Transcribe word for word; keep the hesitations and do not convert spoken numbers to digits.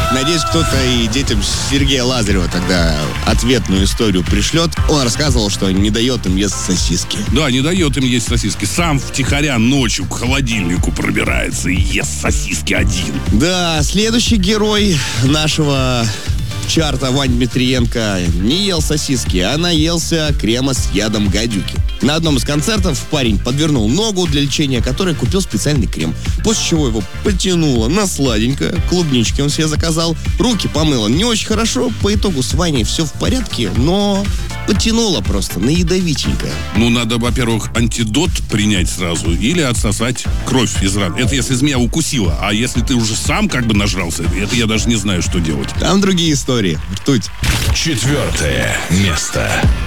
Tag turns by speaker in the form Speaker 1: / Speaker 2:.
Speaker 1: Надеюсь, кто-то и детям Сергея Лазарева тогда ответную историю пришлет. Он рассказывал, что не дает им есть сосиски.
Speaker 2: Да, не дает им есть сосиски. Сам втихаря ночью к холодильнику пробирается и ест сосиски один.
Speaker 1: Да, следующий герой нашего чарта, Вань Дмитриенко, не ел сосиски, а наелся крема с ядом гадюки. На одном из концертов парень подвернул ногу для лечения, которой купил специальный крем. После чего его потянуло на сладенькое, клубнички он себе заказал, руки помыл не очень хорошо, по итогу с Ваней все в порядке, но потянуло просто на ядовитенькое.
Speaker 2: Ну, надо, во-первых, антидот принять сразу или отсосать кровь из ран. Это если змея укусила, а если ты уже сам как бы нажрался, это я даже не знаю, что делать.
Speaker 1: Там другие истории. Ртуть.
Speaker 3: Четвертое место.